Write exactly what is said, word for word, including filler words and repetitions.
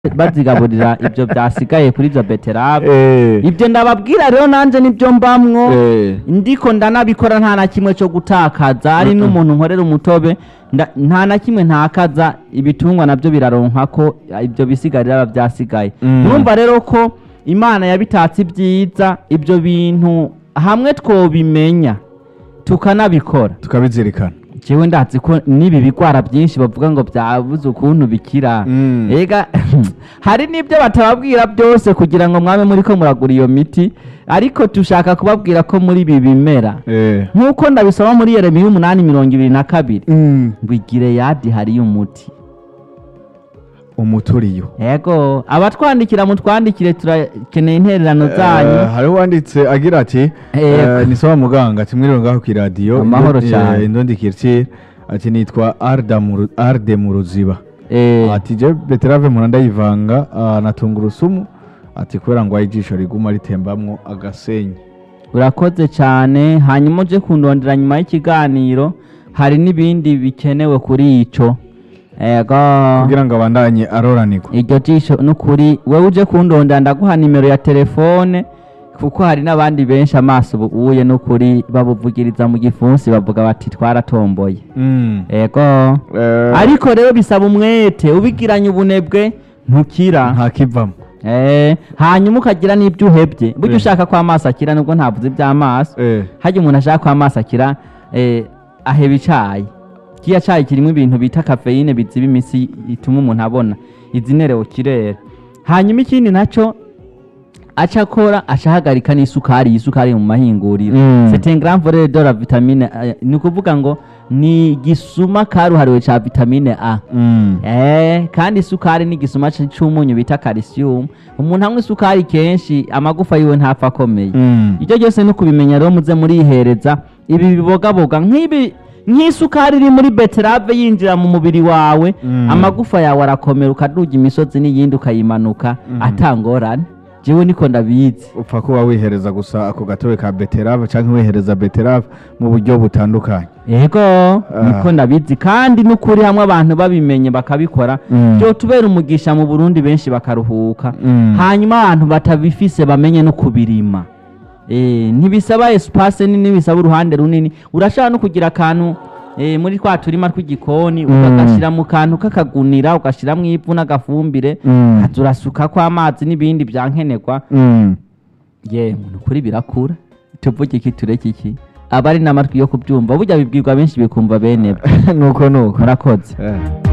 bazigaburira ibyo byasigaye kuri izo beterave Eh. ibyo ndababwira rero nanje nibyo mbamwo Eh. ndiko ndanabikora nta na kimwe cyo gutakaza ari n'umuntu nkorera umutobe nda- nta na kimwe ntakaza ibitungwa nabyo biraronka ko ibyo bisigarira byasigaye Mm. urumva rero ko Imana yabitatse ibyiza ibyo bintu hamwe twobimenya tukanabikora tukabizirikana. jewe ndazi ko nibi bigwara byinshi bavuga ngo byabuze ukuntu bikira Mm. ega hari n'ibyo batababwira byose kugira ngo mwame muri ko muragura iyo miti ariko tushaka kubabwira ko muri ibi bimera Eh. nk'uko ndabisoma muri Yeremiya umunani mirongo ibiri na kabiri Mm. ngo Gileyadi hariyo umuti Umuturiyo. yego abatwandikira mutwandikire turakeneye intererano zanyu Eh, hari wanditse agira ati Yego. eh, ni sawa muganga ati mwiriwe ngaho ku radio Amahoro cyane. indondi kirti ati nitwa Arda Muru- Arde Muruziba eh ati je beterave muranda yivanga ah, na tungurusumu ati kubera ngo ayijisho riguma ritembamwo agasenyi. urakoze cyane hanyuma uje kundondera nyuma y'ikiganiro hari n'ibindi bikenewe kuri ico ego kugira ngo abandanye aroranirwa. iryo jisho n'ukuri wewe uje kundondera ndaguha nimero ya telefone kuko hari n'abandi benshi amaso ubuye n'ukuri babuvugiriza mu gifunsi bavuga bati twaratomboye Mm. ego Eh, ariko rero bisaba umwete ubigiranye ubunebwe ntukira nta kivamo. eh hanyuma ukagira n'ibyo uhebye burya Eh. ushaka ko amaso akira nubwo ntavuze iby'amaso Eh. hajya umuntu ashaka ko amaso akira eh, aheba icayi kiya cayi kirimo ibintu bita kafeyine biziba imisi ituma umuntu abona izi nerewo kirera hanyuma ikindi naco aca akora acahagarika n'isukari isukari mu mahinguriro Mm. c'est un grand volet de la vitamine A. ni ukuvuga ngo ni gisuma karuhariwe ca vitamine A Mm. Eh, kandi isukari ni igisuma c- c'umunyu bita calcium umuntu anywa isukari kenshi amagufa yiwe ntapfa akomeye Mm. ibyo byose no kubimenya rero muze murihereza ibi bibogaboga nk'ibi nk'isukari iri muri beterave yinjira mu mubiri wawe Mm. amagufa yawe arakomera ukaduga imisozi n'iyindi ukayimanuka Mm. atangorane jewe niko ndabizi upfa kuba wihereza gusa ako gatobe ka beterave canke wihereza beterave mu buryo butandukanye. yego niko ndabizi kandi n'ukuri hamwe abantu babimenye bakabikora Mm. byo tubera umugisha mu Burundi benshi bakaruhuka Mm. hanyuma abantu batabifise bamenye no kubirima eh ntibisaba espace nini bisaba uruhande runini urashaka no kugira akantu eh muri twa turima tw'igikoni Mm. ukagashira mu kantu kakagunira ugashiramwo ivu n'agafumbire Mm. kazurasuka ko amazi n'ibindi byankenerwa Mm. ye umuntu kuri birakura tuvuge iki tureke iki abari n'amatwi yo kubyumva burya bibwirwa benshi bikumva bene nuko nuko. murakoze Eh.